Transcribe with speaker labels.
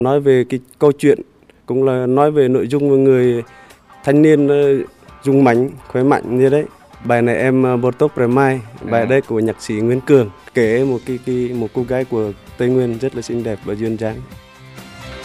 Speaker 1: Nói về cái câu chuyện cũng là nói về nội dung của người thanh niên dũng mãnh, khỏe mạnh như đấy. Bài này em Bột Tốc Mai, bài đây của nhạc sĩ Nguyễn Cường kể một cô gái của Tây Nguyên rất là xinh đẹp và duyên dáng.